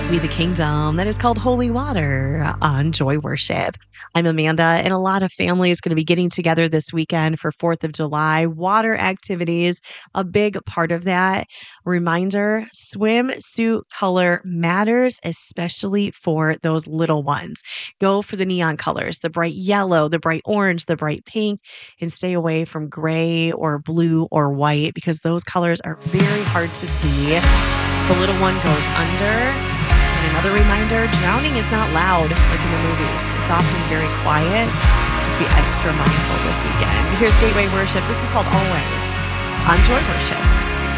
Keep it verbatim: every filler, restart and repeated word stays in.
We the Kingdom that is called Holy Water on Joy Worship. I'm Amanda, and a lot of families going to be getting together this weekend for fourth of July. Water activities, a big part of that. Reminder, swimsuit color matters, especially for those little ones. Go for the neon colors, the bright yellow, the bright orange, the bright pink, and stay away from gray or blue or white because those colors are very hard to see. The little one goes under. And another reminder, drowning is not loud like in the movies. It's often very quiet. Just be extra mindful this weekend. Here's Gateway Worship. This is called Always on Joy Worship.